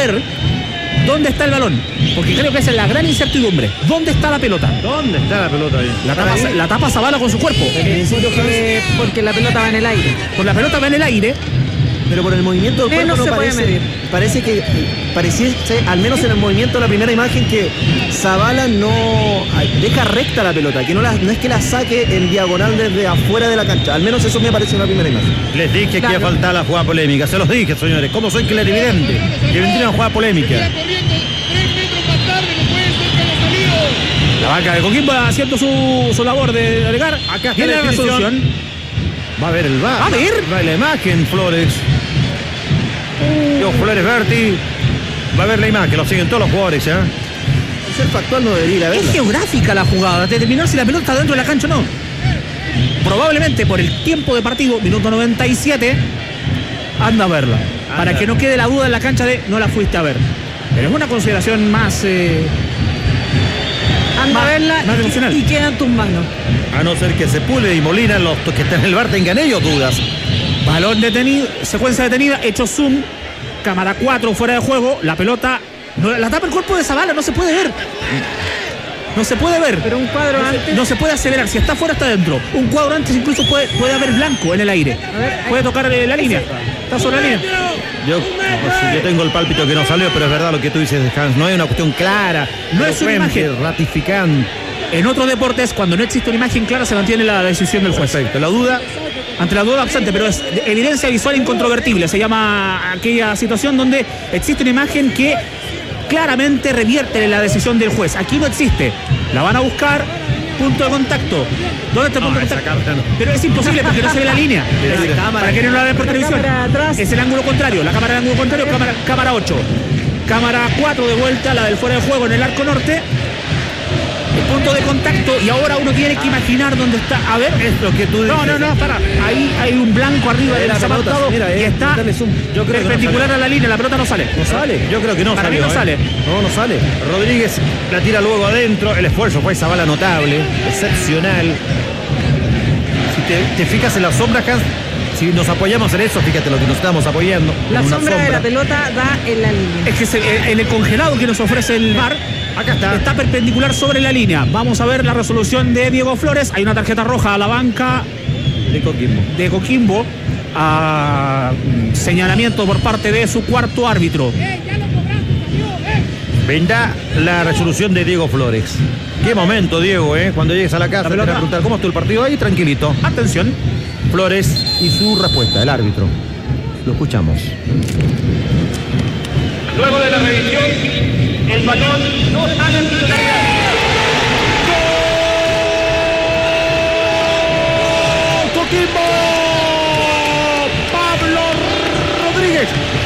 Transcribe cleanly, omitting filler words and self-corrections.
ver dónde está el balón, porque creo que esa es la gran incertidumbre. ¿Dónde está la pelota? ¿Dónde está la pelota ahí? La tapa Zavala con su cuerpo. Porque la pelota va en el aire. Por la pelota va en el aire. Pero por el movimiento del cuerpo no pareciese, al menos en el movimiento de la primera imagen, que Zavala no deja recta la pelota, que no es que la saque en diagonal desde afuera de la cancha. Al menos eso me parece en la primera imagen. Les dije que iba a faltar la jugada polémica, se los dije, señores. ¿Cómo soy clarividente? Que vendría una jugada polémica. La banca de Coquimbo haciendo su labor de alegar. Acá viene la resolución. Va a ver el VAR. A ver. Va a la imagen, Flores. Flores Berti. Va a ver la imagen, lo siguen todos los jugadores, ¿ya? El ser factual no debería haberla. Es geográfica la jugada, determinar si la pelota está dentro de la cancha o no. Probablemente por el tiempo de partido, minuto 97, anda a verla. Para que no quede la duda en la cancha de no la fuiste a ver. Pero es una consideración más... anda a verla más emocional. Y queda en tus manos. A no ser que Sepúlveda y Molina, los que están en el VAR, tengan ellos dudas. Balón detenido, secuencia detenida, hecho zoom, cámara 4 fuera de juego, la pelota, la tapa el cuerpo de Zavala, no se puede ver. No se puede ver. Pero un cuadro antes. No se puede aseverar, si está fuera está dentro. Un cuadro antes incluso puede haber blanco en el aire. A ver, puede tocar la línea. Está sobre la línea. Yo tengo el pálpito que no salió, pero es verdad lo que tú dices, Hans. No hay una cuestión clara. No es una imagen ratificante. En otros deportes, cuando no existe una imagen clara, se mantiene la decisión del juez. Perfecto. La duda. Ante la duda absente, pero es evidencia visual incontrovertible. Se llama aquella situación donde existe una imagen que claramente revierte la decisión del juez. Aquí no existe. La van a buscar. Punto de contacto. ¿Dónde está el punto de contacto? No. Pero es imposible porque no se ve la línea. Para que no la ven por televisión. Es el ángulo contrario. La cámara del ángulo contrario, cámara 8. Cámara 4 de vuelta, la del fuera de juego en el arco norte. El punto de contacto, y ahora uno tiene que imaginar dónde está. A ver, es lo que tú dices. No, para. Ahí hay un blanco arriba del zapato y está perpendicular a la línea. La pelota no sale. No sale. Yo creo que no para salió, mí no sale. No sale. Rodríguez la tira luego adentro. El esfuerzo fue Zavala notable, excepcional. Si te fijas en la sombra, Hans, si nos apoyamos en eso, fíjate lo que nos estamos apoyando. La sombra de la pelota da en la línea. Es que en el congelado que nos ofrece el VAR, acá está perpendicular sobre la línea. Vamos a ver la resolución de Diego Flores. Hay una tarjeta roja a la banca de Coquimbo. Señalamiento por parte de su cuarto árbitro. Vendrá la resolución de Diego Flores. Qué momento, Diego, cuando llegues a la casa te van a preguntar cómo estuvo el partido ahí, tranquilito. Atención. Flores y su respuesta, el árbitro. Lo escuchamos. Luego de la revisión, el balón no sale en titularidad. ¡Gol! ¡Coquimbo! Pablo Rodríguez